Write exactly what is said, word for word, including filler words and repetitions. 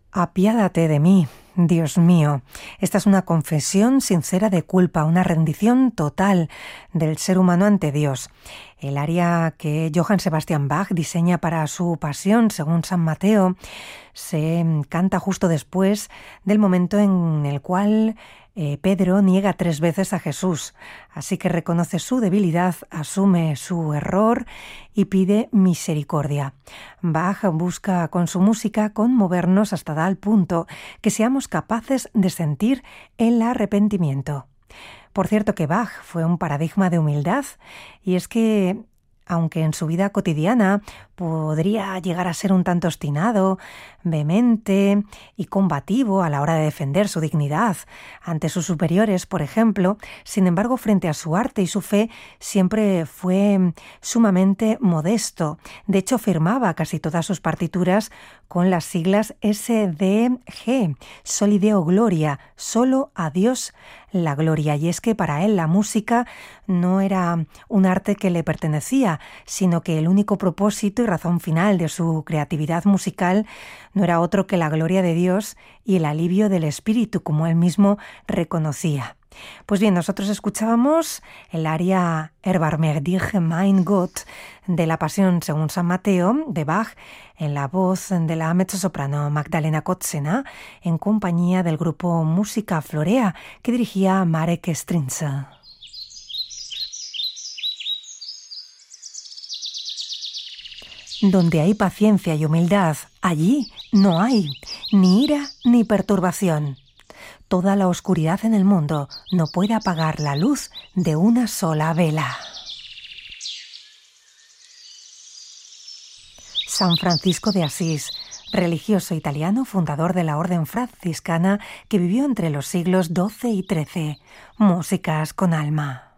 Apiádate de mí, Dios mío. Esta es una confesión sincera de culpa, una rendición total del ser humano ante Dios. El aria que Johann Sebastian Bach diseña para su Pasión, según San Mateo, se canta justo después del momento en el cual eh, Pedro niega tres veces a Jesús. Así que reconoce su debilidad, asume su error y pide misericordia. Bach busca con su música conmovernos hasta tal punto que seamos capaces de sentir el arrepentimiento. Por cierto que Bach fue un paradigma de humildad, y es que, aunque en su vida cotidiana podría llegar a ser un tanto obstinado, vehemente y combativo a la hora de defender su dignidad ante sus superiores, por ejemplo, sin embargo, frente a su arte y su fe, siempre fue sumamente modesto. De hecho, firmaba casi todas sus partituras con las siglas S D G, Soli Deo Gloria, solo a Dios la gloria. Y es que para él la música no era un arte que le pertenecía, sino que el único propósito y razón final de su creatividad musical no era otro que la gloria de Dios y el alivio del espíritu, como él mismo reconocía. Pues bien, nosotros escuchábamos el aria Erbarme dich, mein Gott, de la Pasión según San Mateo, de Bach, en la voz de la mezzosoprano Magdalena Kotzena, en compañía del grupo Música Florea, que dirigía Marek Strinzel. Donde hay paciencia y humildad, allí no hay ni ira ni perturbación. Toda la oscuridad en el mundo no puede apagar la luz de una sola vela. San Francisco de Asís, religioso italiano, fundador de la orden franciscana que vivió entre los siglos doce y trece. Músicas con alma.